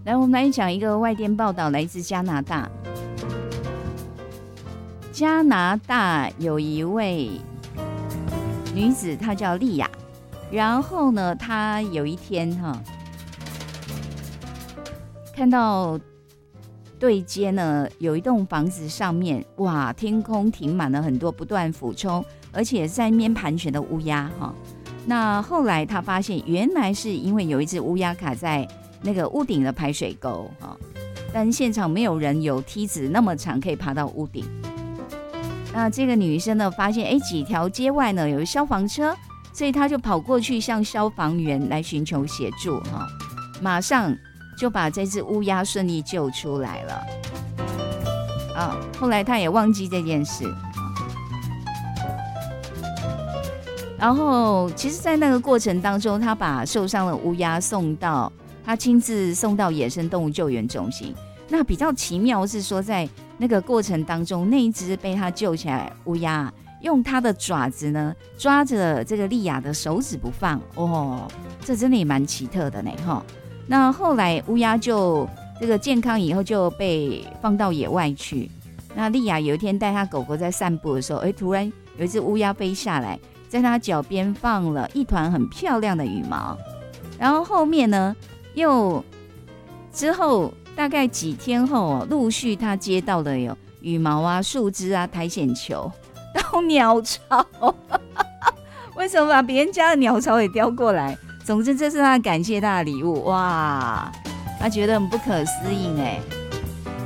来，我们来讲一个外电报道，来自加拿大。加拿大有一位女子，她叫莉亚。然后呢，她有一天看到对街呢有一栋房子上面，哇，天空停满了很多不断俯冲，而且在那边盘旋的乌鸦那后来她发现，原来是因为有一只乌鸦卡在那个屋顶的排水沟但现场没有人有梯子那么长可以爬到屋顶。那这个女生呢，发现几条街外呢有消防车，所以她就跑过去向消防员来寻求协助马上就把这只乌鸦顺利救出来了后来她也忘记这件事。然后其实在那个过程当中，她把受伤的乌鸦她亲自送到野生动物救援中心。那比较奇妙是说，在那个过程当中，那一只被她救起来乌鸦用它的爪子呢抓着这个莉亚的手指不放这真的也蛮奇特的呢那后来乌鸦就这个健康以后就被放到野外去。那莉亚有一天带她狗狗在散步的时候，突然有一只乌鸦飞下来，在她脚边放了一团很漂亮的羽毛。然后后面呢之后大概几天后陆续她接到了有羽毛啊、树枝啊、苔藓球到鸟巢为什么把别人家的鸟巢也叼过来？总之这是她感谢她的礼物。哇，她觉得很不可思议呢。